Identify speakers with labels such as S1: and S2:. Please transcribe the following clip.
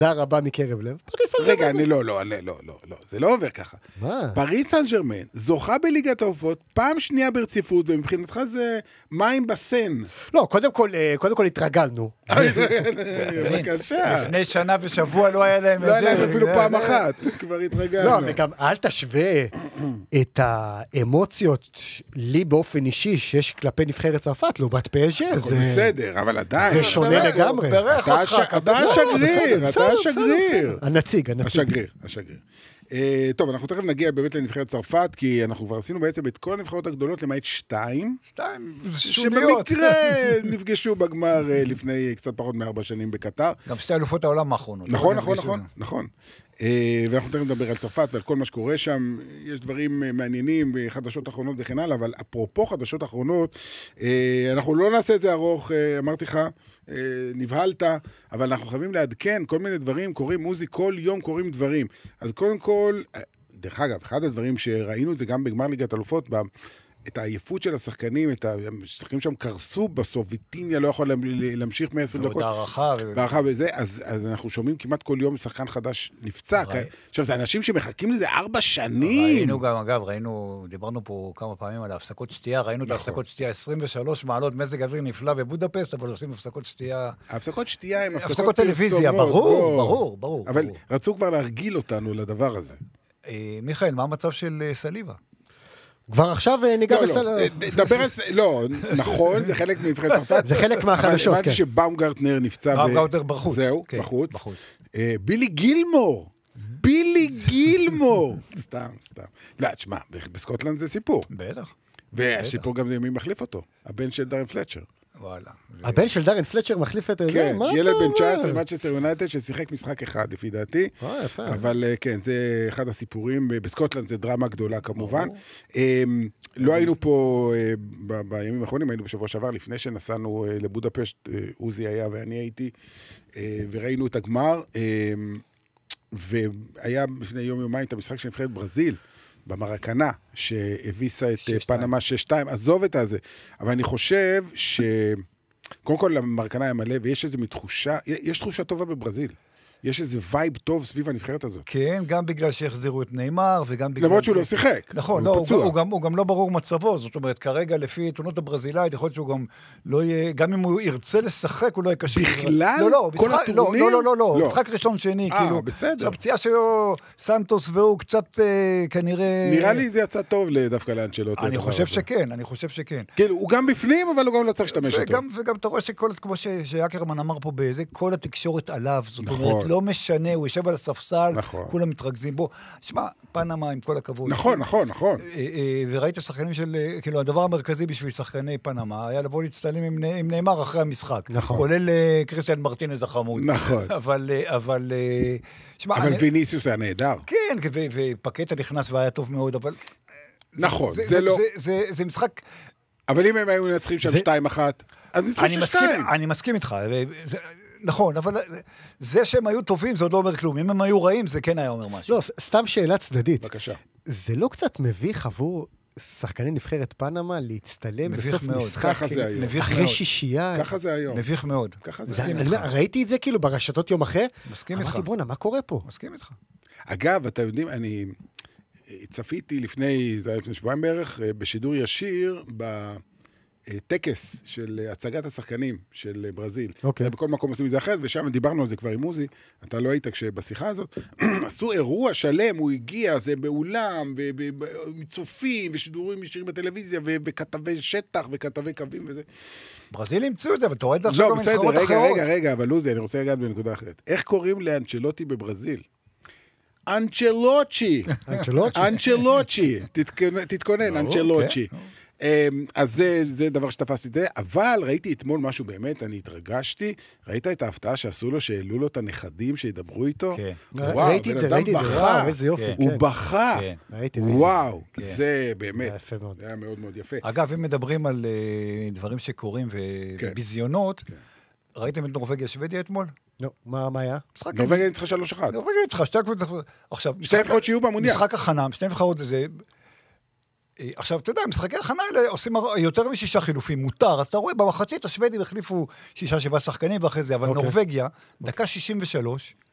S1: תודה רבה מקרב לב.
S2: רגע, לא, זה לא עובר ככה.
S1: מה?
S2: פריס סן ז'רמן זוכה בליגת העופות פעם שנייה ברציפות, ומבחינתך זה מים בסן.
S1: לא, קודם כל התרגלנו.
S2: בבקשה.
S3: לפני שנה ושבוע לא היה להם
S2: לא היה להם אפילו פעם אחת, כבר התרגלנו.
S1: לא, וגם אל תשווה את האמוציות לי באופן אישי שיש כלפי נבחרת צרפת, לעומת פז'ה.
S2: הכל בסדר, אבל עדיין.
S1: זה שונה לגמרי.
S3: ברך אותך.
S2: אתה השגריר, אתה השגריר.
S1: הנציג.
S2: השגריר. טוב, אנחנו תכף נגיע באמת לנבחרת צרפת, כי אנחנו כבר עשינו בעצם את כל הנבחרות הגדולות, למעט שתיים,
S3: שוניות.
S2: שבמקרה נפגשו בגמר לפני קצת פחות מ4 שנים בקטר.
S3: גם 2 אלופות העולם האחרונות.
S2: נכון. ואנחנו תכף נדבר על צרפת ועל כל מה שקורה שם. יש דברים מעניינים בחדשות אחרונות וכן הלאה, אבל אפרופו חדשות אחרונות, אנחנו לא נעשה את זה ארוך, אמרתי לך, נבהלת, אבל אנחנו חייבים לעדכן כל מיני דברים, קוראים מוזיק, כל יום קוראים דברים. אז קודם כל, דרך אגב, אחד הדברים שראינו זה גם בגמר ליגת אלופות, את העייפות של השחקנים, השחקנים שם קרסו בסוף, ויטיניה לא יכול להמשיך 120 דקות.
S3: ועוד הערכה
S2: וזה, אז אנחנו שומעים כמעט כל יום שחקן חדש נפצע. עכשיו, זה אנשים שמחכים לזה 4 שנים.
S3: ראינו גם, אגב, דיברנו פה כמה פעמים על ההפסקות שתייה, ראינו את ההפסקות שתייה 23 מעלות, מזג אוויר נפלא בבודפסט, אבל עושים הפסקות שתייה...
S2: ההפסקות שתייה הם
S3: הפסקות טלוויזיה, ברור.
S2: אבל רצו כבר להרגיל אותנו לדבר הזה.
S3: מיכאל, מה המצב של סליבה?
S1: כבר עכשיו ניגע
S2: לא, נכון, זה חלק מנבחרת צרפת.
S1: זה חלק מהחדשות, כן.
S2: הבנתי שבאומגרטנר נפצע.
S3: באומגרטנר בחוץ.
S2: זהו, בחוץ. בילי גילמור. סתם. לא, תשמע, בסקוטלנד זה סיפור.
S3: בטח.
S2: והסיפור גם מי מחליף אותו. הבן של דארן פלצ'ר.
S3: וואלה.
S1: הבן של דארן פלצ'ר מחליף את זה?
S2: כן, ילד בן 19, מנצ'סטר יונייטד, ששיחק משחק אחד, לפי דעתי.
S1: יפה.
S2: אבל כן, זה אחד הסיפורים. בסקוטלנד זה דרמה גדולה, כמובן. לא היינו פה בימים האחרונים, היינו בשבוע שעבר, לפני שנסענו לבודפשט, עוזי היה ואני הייתי, וראינו את הגמר, והיה לפני יומיים את המשחק של נבחרת ברזיל, במרקנה, שהביסה את פנמה 6-2, עזוב את הזה. אבל אני חושב קודם כל המרקנה היה מלא, ויש איזו מתחושה, יש תחושה טובה בברזיל. יש איזה וייב טוב סביב הנבחרת הזאת.
S3: כן, גם בגלל שהחזירו את ניימר, וגם בגלל...
S2: למרות שהוא לא שיחק.
S3: נכון, הוא גם לא ברור מצבו, זאת אומרת, כרגע לפי עיתונות הברזילאית, יכול להיות שהוא גם לא יהיה, גם אם הוא ירצה לשחק, הוא לא יקשר.
S2: בכלל?
S3: כל הטורניר? לא, משחק ראשון שני, כאילו.
S2: בסדר.
S3: הפציעה שלו, סנטוס והוא קצת כנראה...
S2: נראה לי זה יצא טוב דווקא לאנצ'לוטי.
S3: אני חושב שכן.
S2: כאילו, הוא גם בפנים, אבל הוא גם לא צריך להשתמש אותו.
S3: וגם אתה רואה שכל, כמו שיאקרמן אמר פה בזה, כל התקשורת עליו, זאת אומרת, לא משנה, הוא יושב על הספסל, כולם מתרכזים בו. שמע, פנמה עם כל הכבוד.
S2: נכון.
S3: וראית שחקנים של, כאילו, הדבר המרכזי בשביל שחקני פנמה, היה לבוא להצטלם עם ניימר אחרי המשחק.
S1: נכון.
S3: כולל קריסטיאן מרטינז החמוד.
S2: נכון.
S3: אבל
S2: ויניסיוס היה נהדר.
S3: כן, ופקטה נכנס והיה טוב מאוד, אבל...
S2: נכון, זה לא...
S3: זה משחק...
S2: אבל אם הם היו מנצחים שם 2-1, אז ניצחו 6-2.
S3: אני מסכים איתך, נכון, אבל זה שהם היו טובים, זה עוד לא אומר כלום. אם הם היו רעים, זה כן היה אומר משהו.
S1: לא, סתם שאלה צדדית.
S2: בבקשה.
S1: זה לא קצת מביך עבור שחקני נבחרת פנמה להצטלם בסוף משחק אחרי שישייה?
S2: ככה זה היום.
S3: מביך מאוד.
S1: ראיתי את זה כאילו ברשתות יום אחרי.
S3: מסכים איתך.
S1: אמרתי, בונה, מה קורה פה?
S3: מסכים איתך.
S2: אגב, אתה יודעים, אני צפיתי לפני שבועיים בערך, בשידור ישיר, טקס של הצגת השחקנים של ברזיל. בכל מקום עושים את זה אחרת, ושם דיברנו על זה כבר עם מוזי, אתה לא היית כשבשיחה הזאת, עשו אירוע שלם, הוא הגיע, זה באולם, ומצופים, ושידורים ישירים בטלוויזיה, וכתבי שטח, וכתבי קווים וזה.
S3: ברזיל ימצאו את זה, אבל אתה רואה את זה עכשיו גם מנבחרות אחרות.
S2: רגע, אבל לוזי, אני רוצה לגעת בנקודה אחרת. איך קוראים לאנצ'לוטי בברזיל? אנצ'לוצ'י. תתכונן, אנצ'לוצ'י. אז זה דבר שתפסתי את זה, אבל ראיתי אתמול משהו באמת, אני התרגשתי, ראית את ההפתעה שעשו לו, שהעלו לו את הנכדים שידברו איתו?
S1: כן. ראיתי את זה, וואו, איזה יופי.
S2: הוא בכה, וואו, זה באמת, זה היה מאוד מאוד יפה.
S3: אגב, אם מדברים על דברים שקורים וביזיונות, ראיתם את נורווגיה שוודיה אתמול?
S1: לא, מה היה?
S2: נורווגיה ניצחה 3-1.
S3: נורווגיה ניצחה, שתי
S2: נבחרות שיהיו במונדיאל.
S3: משחק הכנה, שתי נבחרות זה... עכשיו, אתה יודע, משחקי הכנה האלה עושים יותר מ6 חילופים, מותר, אז אתה רואה, במחצית השוודים החליפו 6-7 שחקנים ואחרי זה, אבל נורווגיה, דקה 63,